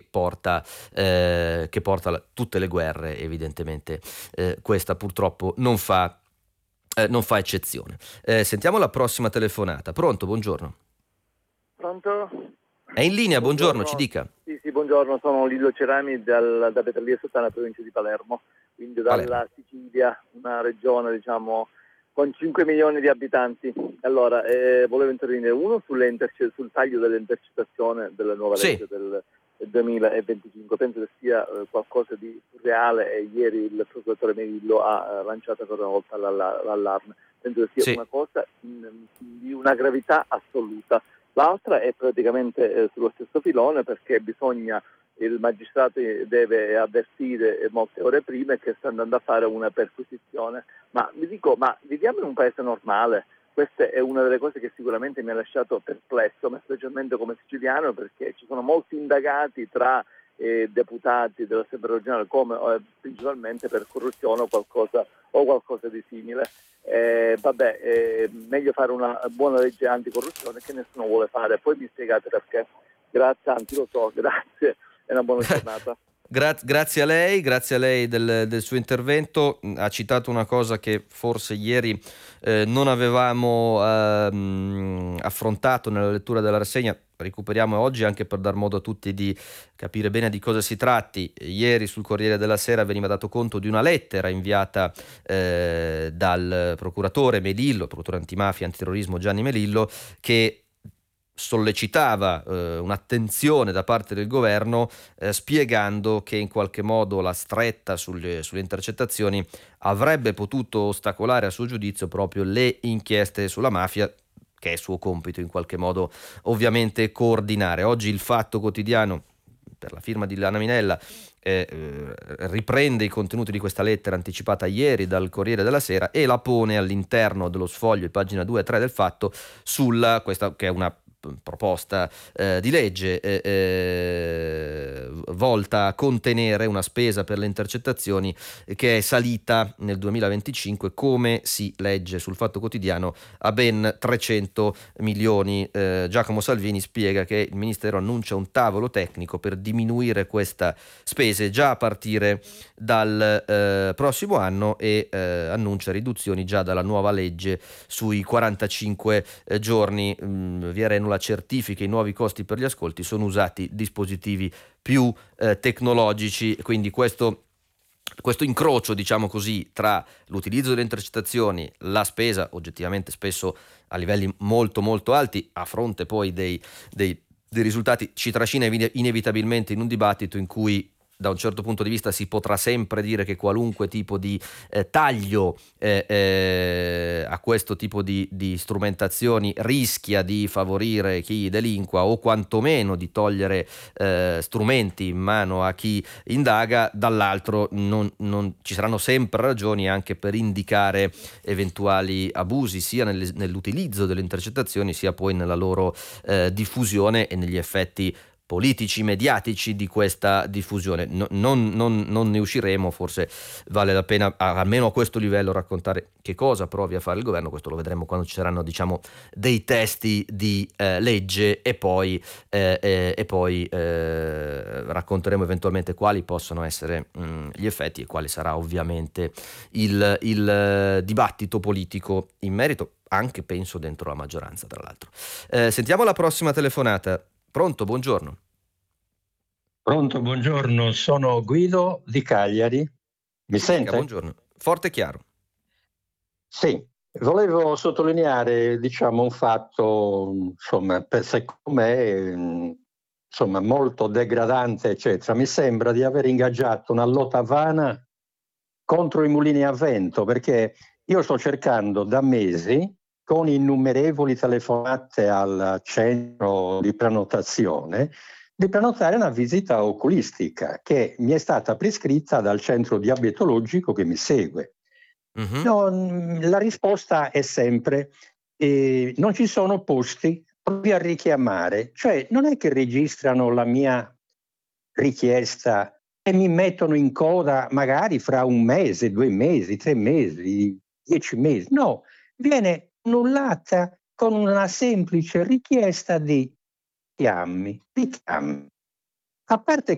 tutte le guerre, evidentemente. Questa purtroppo non fa eccezione. Sentiamo la prossima telefonata. Pronto, buongiorno. Pronto? È in linea, buongiorno, ci Buongiorno. dica. Sì, buongiorno, sono Lillo Cerami da Petralia Sottana, provincia di Palermo, quindi Palermo. dalla Sicilia, una regione diciamo con 5 milioni di abitanti. Allora, volevo intervenire sul taglio dell'intercettazione della nuova legge Sì, del 2025. Penso che sia qualcosa di surreale e ieri il procuratore Merillo ha lanciato ancora una volta l'allarme. Penso che sia sì. una cosa di una gravità assoluta. L'altra è praticamente sullo stesso filone, perché il magistrato deve avvertire molte ore prima che sta andando a fare una perquisizione. Ma viviamo in un paese normale? Questa è una delle cose che sicuramente mi ha lasciato perplesso, ma specialmente come siciliano, perché ci sono molti indagati tra deputati dell'Assemblea regionale, come principalmente per corruzione o qualcosa di simile. Meglio fare una buona legge anticorruzione che nessuno vuole fare. Poi mi spiegate perché. Grazie, anzi lo so, grazie e una buona giornata. Grazie a lei del suo intervento. Ha citato una cosa che forse ieri non avevamo affrontato nella lettura della rassegna. Recuperiamo oggi anche per dar modo a tutti di capire bene di cosa si tratti. Ieri sul Corriere della Sera veniva dato conto di una lettera inviata dal procuratore antimafia e antiterrorismo Gianni Melillo, che sollecitava un'attenzione da parte del governo, spiegando che in qualche modo la stretta sulle intercettazioni avrebbe potuto ostacolare a suo giudizio proprio le inchieste sulla mafia, che è suo compito in qualche modo ovviamente coordinare. Oggi il Fatto Quotidiano, per la firma di Lana Minella, riprende i contenuti di questa lettera anticipata ieri dal Corriere della Sera e la pone all'interno dello sfoglio, pagina 2 e 3 del Fatto, sulla questa che è una proposta di legge volta a contenere una spesa per le intercettazioni che è salita nel 2025, come si legge sul Fatto Quotidiano, a ben 300 milioni. Giacomo Salvini spiega che il Ministero annuncia un tavolo tecnico per diminuire questa spese già a partire dal prossimo anno e annuncia riduzioni già dalla nuova legge sui 45 giorni. Via Renula certifica i nuovi costi per gli ascolti, sono usati dispositivi più tecnologici, quindi questo incrocio, diciamo così, tra l'utilizzo delle intercettazioni, la spesa oggettivamente spesso a livelli molto molto alti, a fronte poi dei risultati, ci trascina inevitabilmente in un dibattito in cui da un certo punto di vista si potrà sempre dire che qualunque tipo di taglio a questo tipo di strumentazioni rischia di favorire chi delinqua o quantomeno di togliere strumenti in mano a chi indaga. Dall'altro non ci saranno sempre ragioni anche per indicare eventuali abusi sia nell'utilizzo delle intercettazioni sia poi nella loro diffusione e negli effetti politici, mediatici di questa diffusione. Non ne usciremo, forse vale la pena almeno a questo livello raccontare che cosa provi a fare il governo. Questo lo vedremo quando ci saranno, diciamo, dei testi di legge e poi racconteremo eventualmente quali possono essere gli effetti e quale sarà ovviamente il dibattito politico in merito, anche penso dentro la maggioranza, tra l'altro. Sentiamo la prossima telefonata. Pronto, buongiorno. Pronto, buongiorno, sono Guido di Cagliari. Mi Ci dica, sente? buongiorno. Forte e chiaro. Sì, volevo sottolineare, diciamo, un fatto, insomma, secondo me, insomma, molto degradante, eccetera. Mi sembra di aver ingaggiato una lotta vana contro i mulini a vento, perché io sto cercando da mesi, con innumerevoli telefonate al centro di prenotazione, di prenotare una visita oculistica che mi è stata prescritta dal centro diabetologico che mi segue. No, la risposta è sempre non ci sono posti, provi a richiamare. Cioè non è che registrano la mia richiesta e mi mettono in coda magari fra 1 mese, 2 mesi, 3 mesi, 10 mesi. No, viene annullata con una semplice richiesta di richiami. A parte